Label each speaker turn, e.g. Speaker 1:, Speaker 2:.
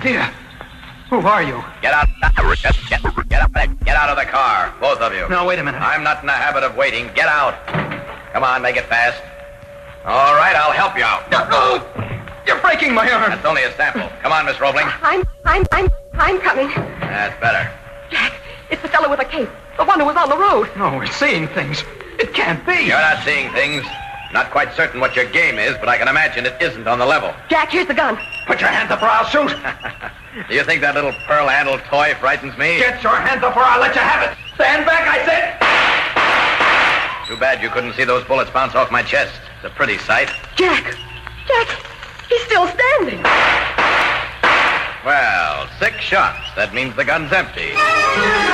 Speaker 1: Here. Who are you?
Speaker 2: Get out. Get out of the car, both of you.
Speaker 1: No, wait a minute.
Speaker 2: I'm not in the habit of waiting. Get out. Come on, make it fast. All right, I'll help you out.
Speaker 1: No! You're breaking my arm.
Speaker 2: That's only a sample. Come on, Miss Roebling.
Speaker 3: I'm coming.
Speaker 2: That's better.
Speaker 3: Jack, it's the fellow with the cape. The one who was on the road.
Speaker 1: No, we're seeing things. It can't be.
Speaker 2: You're not seeing things. Not quite certain what your game is, but I can imagine it isn't on the level.
Speaker 3: Jack, here's the gun.
Speaker 1: Put your hands up or I'll shoot.
Speaker 2: Do you think that little pearl-handled toy frightens me?
Speaker 1: Get your hands up or I'll let you have it. Stand back, I said.
Speaker 2: Too bad you couldn't see those bullets bounce off my chest. It's a pretty sight.
Speaker 3: Jack, he's still standing.
Speaker 2: Well, 6 shots. That means the gun's empty.